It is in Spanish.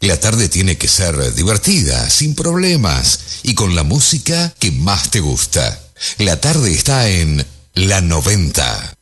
La tarde tiene que ser divertida, sin problemas y con la música que más te gusta. La tarde está en La 90.